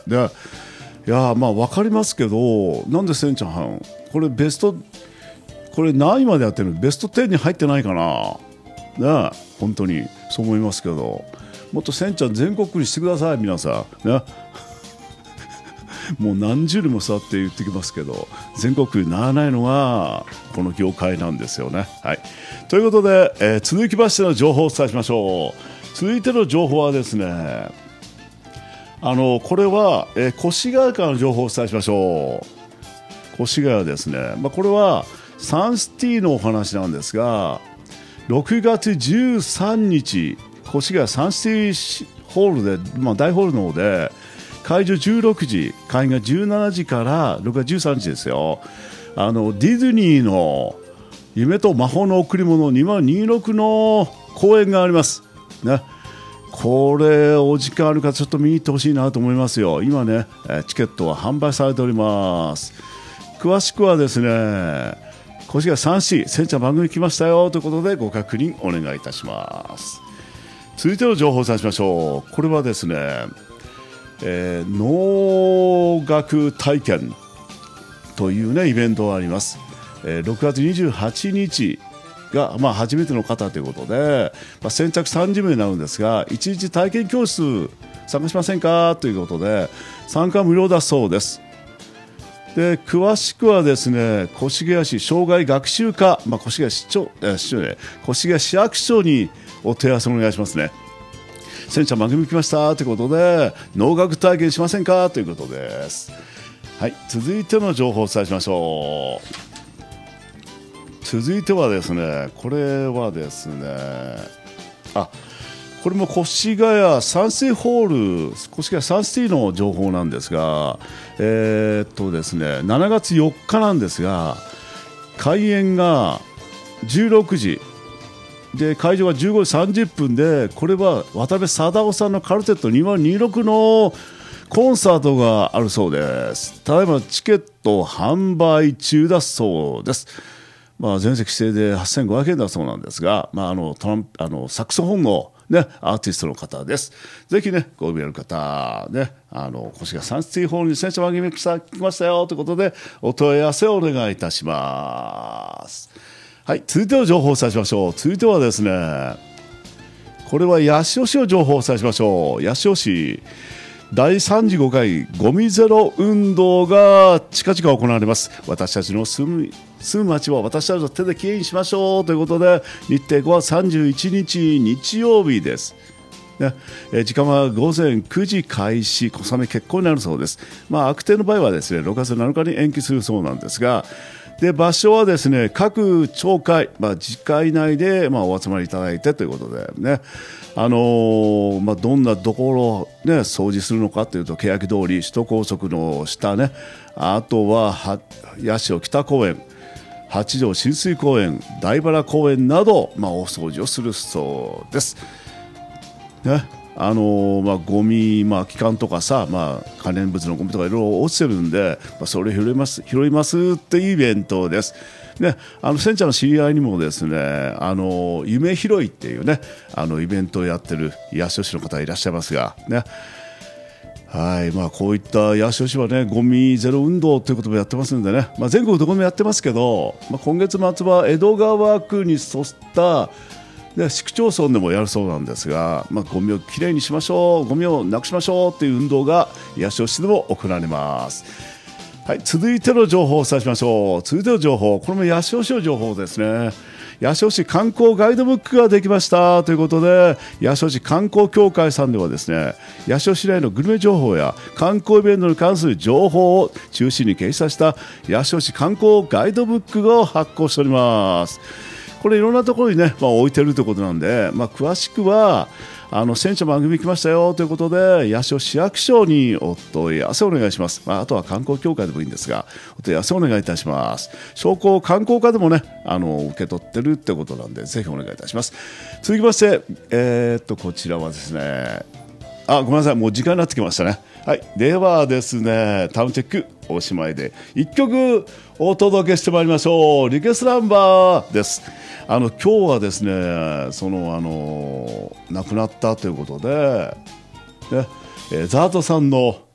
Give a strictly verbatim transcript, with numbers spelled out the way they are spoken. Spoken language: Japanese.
で、いやまあ分かりますけど、なんでせんちゃんこれベストこれ何位までやってるの、ベストじゅうに入ってないかな、ね、本当にそう思いますけど、もっとせんちゃん全国にしてください皆さん、ね、もう何十年も座って言ってきますけど、全国にならないのがこの業界なんですよね。はい、ということで、えー、続きましての情報をお伝えしましょう。続いての情報はですね、あのこれは、えー、越谷からの情報をお伝えしましょう。越谷ですね、まあ、これはサンシティのお話なんですが、ろくがつじゅうさんにち越谷サンシティホールで、まあ、大ホールの方で会場じゅうろくじ、会がじゅうしちじからろくがつじゅうさんにちですよ。あのディズニーの夢と魔法の贈り物にせんにじゅうろくの公演があります、ね、これお時間あるからちょっと見に行ってほしいなと思いますよ。今ねチケットは販売されております。詳しくはですね、越谷サンシティ、せんちゃん番組来ましたよということでご確認お願いいたします。続いての情報をお伝えしましょう。これはですね、えー、能楽体験という、ね、イベントがあります。えー、ろくがつにじゅうはちにちが、まあ、初めての方ということで、まあ、先着さんじゅうめいになるんですが、いちにち体験教室参加しませんかということで参加無料だそうです。で詳しくはですね、越谷市障害学習課、まあ、越谷市長、え市長ね、越谷市役所にお問い合わせお願いしますね。せんちゃん番組来ましたということで能楽体験しませんかということです。はい、続いての情報をお伝えしましょう。続いてはですね、これはですね、あこれも越谷サンシティホール、越谷サンシティの情報なんですが、えー、っとですね、しちがつよっかなんですが、開演がじゅうろくじで会場がじゅうごじさんじゅっぷんで、これは渡辺貞夫さんのカルテットにせんにじゅうろくのコンサートがあるそうです。ただいまチケット販売中だそうです。まあ、全席指定ではっせんごひゃくえんだそうなんですが、まあ、あのトランあのサクソフォンの、ね、アーティストの方です。ぜひね、ご意味ある方、ね、あの越谷サンシティホールに選手番組来ましたよということでお問い合わせをお願いいたします。はい、続いての情報をお伝えしましょう。続いてはですね、これは八潮市の情報をお伝えしましょう。八潮市だいさんじゅうごかいゴミゼロ運動が近々行われます。私たちの住む、住む町は私たちの手できれいにしましょうということで、日程ごがつさんじゅういちにち日曜日です。ね、え時間はごぜんくじ開始、小雨決行になるそうです。まあ、悪天の場合はですね、ろくがつなのかに延期するそうなんですが、で場所はですね、各町会、まあ、自会内で、まあ、お集まりいただいてということでね、あのーまあ、どんなところを、ね、掃除するのかというと、欅通り、首都高速の下ね、あとはは八潮北公園、八条親水公園、大原公園など、まあ、お掃除をするそうです。ね、あのーまあ、ゴミ、まあ、機関とかさ、まあ、可燃物のゴミとかいろいろ落ちてるんで、まあ、それを拾います拾いますっていうイベントです。ね、あのせんちゃんの知り合いにもですね、あの夢拾いっていうね、あのイベントをやってる八潮市の方いらっしゃいますがね、はい、まあ、こういった八潮市はね、ゴミゼロ運動ということもやってますんでね、まあ、全国どこでもやってますけど、まあ、今月末は江戸川区に沿ったで市区町村でもやるそうなんですが、まあ、ゴミをきれいにしましょう、ゴミをなくしましょうという運動が八潮市でも行われます。はい、続いての情報をお伝えしましょう。続いての情報、これも八潮市の情報ですね。八潮市観光ガイドブックができましたということで、八潮市観光協会さんではですね、八潮市内のグルメ情報や観光イベントに関する情報を中心に掲載した八潮市観光ガイドブックを発行しております。これいろんなところにね、まあ、置いてるということなんで、まあ、詳しくはあの選手番組来ましたよということで、八潮市役所にお問い合わせをお願いします。まあ、あとは観光協会でもいいんですが、お問い合わせをお願いいたします。商工観光課でもね、あの受け取ってるってことなんで、ぜひお願いいたします。続きまして、えー、っとこちらはですね、あ、ごめんなさい、もう時間になってきましたね。はい、ではですね、タウンチェックおしまいでいっきょくお届けしてまいりましょう。リクエストナンバーです。あの今日はですね、そのあの亡くなったということで、ね、えー、ザートさんの